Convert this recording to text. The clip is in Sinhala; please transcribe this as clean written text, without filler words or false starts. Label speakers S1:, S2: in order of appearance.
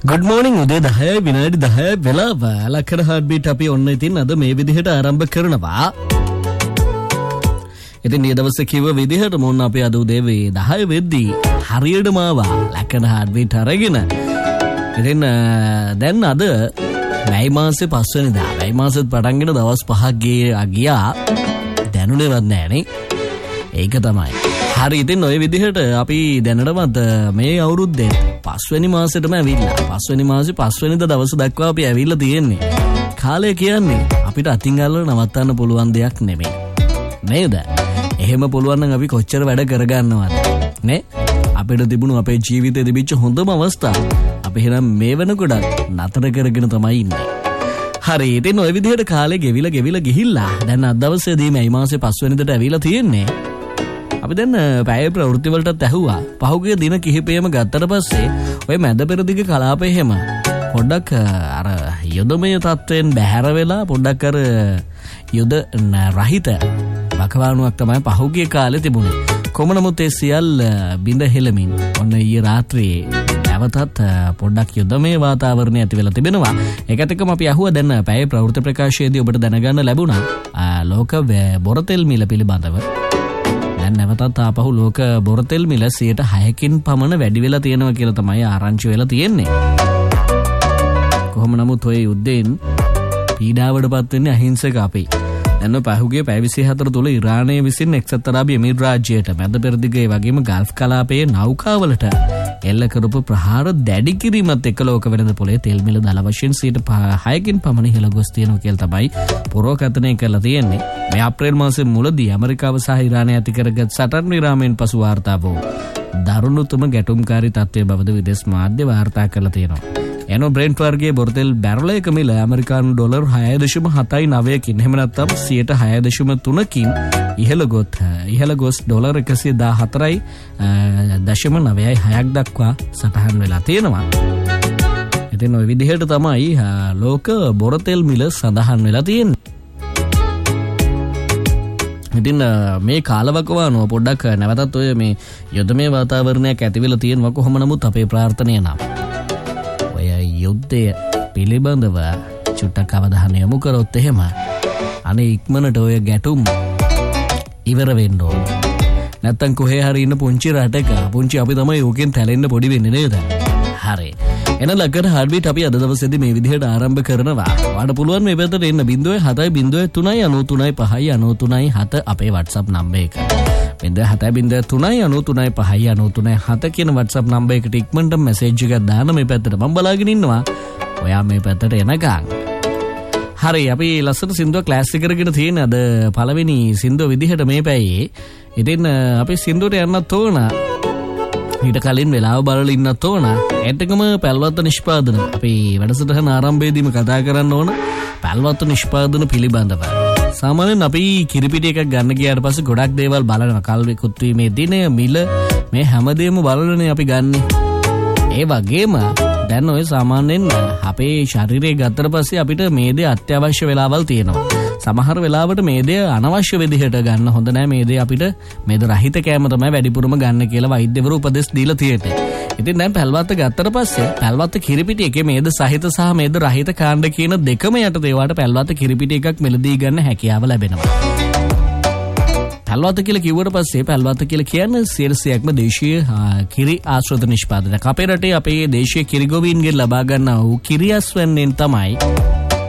S1: Good morning උදේ 10 විනාඩි 10 වෙලාව ලක්කඩ heartbeat අපි ඔන්න ඉතින් අද මේ විදිහට ආරම්භ කරනවා. ඉතින් මේ දවසේ කිව්ව විදිහට මොන්න අපි අද උදේ 10 වෙද්දී හරියටම ආවා ලක්කඩ heartbeat අරගෙන. ඉතින් දැන් අද මැයි මාසේ 5 වෙනිදා. මැයි මාසෙත් පටන්ගෙන දවස් 5ක් ගියා. දැනුනේවත් නෑනේ. ඒක තමයි. හරි ඉතින් ඔය විදිහට අපි දැනටමත් මේ අවුරුද්දේ 5 වෙනි මාසෙටම ඇවිල්ලා 5 වෙනි මාසේ 5 වෙනිදා දවස් දක්වා අපි ඇවිල්ලා තියෙන්නේ. කාලය කියන්නේ අපිට අතින් අල්ලලා නවත්තන්න පුළුවන් දෙයක් නෙමෙයි. නේද? එහෙම පුළුවන් නම් අපි කොච්චර වැඩ කරගන්නවද? නේ? අපිට තිබුණු අපේ ජීවිතේ තිබිච්ච හොඳම අවස්ථාව අපි එහෙනම් මේ වෙනකොට නතර කරගෙන තමයි ඉන්නේ. හරි ඉතින් ඔය විදිහට කාලේ ගෙවිලා ගිහිල්ලා දැන් අද දවසේදී මේ මාසේ 5 වෙනිදාට ඇවිල්ලා තියෙන්නේ. අපි දැන් පැය ප්‍රවෘත්ති වලටත් ඇහුවා. පහුගිය දින කිහිපෙම ගත්තට පස්සේ ඔය මැද පෙරදිග කලාපේ හැම පොඩ්ඩක් අර යොදමය තත්වයෙන් බැහැර වෙලා පොඩ්ඩක් අර යොද රහිත වකවානුවක් තමයි පහුගිය කාලේ තිබුණේ. කොහොම නමුත් ඒ සියල්ල බිඳ හෙලමින් ඔන්න ඊයේ රාත්‍රියේ නැවතත් පොඩ්ඩක් යොදමය වාතාවරණය ඇති වෙලා තිබෙනවා. ඒකත් එක්කම අපි අහුවා දැන් පැය ප්‍රවෘත්ති ප්‍රකාශයේදී ඔබට දැනගන්න ලැබුණා ලෝක බොරතෙල් මිල පිළිබඳව. නැවතත් ආපහු ලෝක බොරතෙල් මිල 6%කින් පමණ වැඩි වෙලා තියෙනවා කියලා තමයි ආරංචි වෙලා තියෙන්නේ. කොහොම නමුත් ඔය යුද්ධයෙන් පීඩාවටපත් වෙන්නේ අහිංසක අපි. දැන් පහුගිය පැය 24 තුල ඉරානය විසින් එක්සත් අරාබි එමිරාජ්‍යයට මැද පෙරදිග වගේම ගල්ෆ් කලාපයේ නෞකාවලට එල්ල කරපු ප්‍රහාර දැඩි කිරීමත් එක්ක ලෝක වෙළඳ පොලේ තෙල් මිල දල වශයෙන් 6%කින් පමණ ඉහළ ගොස් තියෙනවා කියලා තමයි පුරෝකථනය කරලා තියෙන්නේ. මේ අප්‍රේල් මාසයේ මුලදී ඇමරිකාව සහ ඉරානය ඇති කරගත් සටන් විරාමයෙන් පසු වාර්තා වූ දරුණුතම ගැටුම්කාරී තත්ත්වය බවද විදේශ මාධ්‍ය වාර්තා කරලා තියෙනවා. එනෝ බ්‍රෙන්ට් වර්ගයේ බොරතෙල් බැරලයක මිල ඇමරිකානු ඩොලර් 6.79කින් එහෙම නැත්නම් 6.3කින් ඉහළ ගොස් ඩොලර් 114.96ක් දක්වා සටහන් වෙලා තියෙනවා. ඉතින් ওই විදිහට තමයි ලෝක බොරතෙල් මිල සඳහන් වෙලා තියෙන්නේ. ඉතින් මේ කාලවකවානුව පොඩ්ඩක් නැවතත් ඔය මේ යුද්ධමය වාතාවරණයක් ඇති වෙලා තියෙනවා. කොහොම නමුත් අපේ ප්‍රාර්ථනය නම් යුද්ධය පිළිබඳව චුට්ටක් අවධානය යොමු කරොත් එහෙම අනේ ඉක්මනට ඔය ගැටුම් ඉවර වෙන්න ඕන. නැත්තම් කොහේ හරි ඉන්න පුංචි රටක පුංචි අපි තමයි ඕකෙන් තැලෙන්න පොඩි වෙන්නේ නේද? හරි. එන ලග්ගට හાર્ට්බීට් අපි අද දවසේදී මේ විදිහට ආරම්භ කරනවා. ඔයාලට පුළුවන් මේ පැත්තට එන්න 0703935993 අපේ WhatsApp නම්බර එක. 0703935993 කියන WhatsApp නම්බර එකට ඉක්මනට මැසේජ් එකක් දාන්න මේ පැත්තට මම බලාගෙන ඉන්නවා. ඔයා මේ පැත්තට එනකන්. හරි අපි ලස්සන සින්දුව ක්ලාසික් කරගෙන තියෙන අද පළවෙනි සින්දුව විදිහට මේ පැයේ. ඉතින් අපි සින්දුවට යන්නත් ඕන. ඊට කලින් වෙලාව බලලා ඉන්නත් ඕන. ඒත්කම පැල්වත්ත නිෂ්පාදන අපි වැඩසටහන ආරම්භයේදීම කතා කරන්න ඕන පැල්වත්ත නිෂ්පාදන පිළිබඳව. සාමාන්‍යයෙන් අපි කිරිපිටි එකක් ගන්න ගියාට පස්සේ ගොඩක් දේවල් බලනවා. කල්වි කුත්වීමේ දිනය මිල මේ හැමදේම බලලානේ අපි ගන්නෙ. ඒ වගේම දැන් ඔය සාමාන්‍යයෙන් අපේ ශරීරය ගත්තට පස්සේ අපිට මේ දේ අත්‍යවශ්‍ය වෙලාවල් තියෙනවා. සමහර වෙලාවට මේ දේ අනවශ්‍ය විදිහට ගන්න හොඳ නැහැ. මේ දේ අපිට මේද රහිත කෑම තමයි වැඩිපුරම ගන්න කියලා වෛද්‍යවරු උපදෙස් දීලා තියෙන්නේ. ඉතින් දැන් පැල්වත්ත ගත්තට පස්සේ පැල්වත්ත කිරිපිටි එකේ මේද සහිත සහ මේද රහිත කාණ්ඩ කියන දෙකම යටතේ ඒවාට පැල්වත්ත කිරිපිටි එකක් මිලදී ගන්න හැකියාව ලැබෙනවා. පැල්වත්ත කියලා කිව්වට පස්සේ පැල්වත්ත කියලා කියන්නේ 100%ක්ම දේශීය කිරි ආශ්‍රිත නිෂ්පාදනයක්. අපේ රටේ අපේ දේශීය කිරිගොවීන්ගෙන් ලබා ගන්නා වූ කිරියස් වෙන්නෙන් තමයි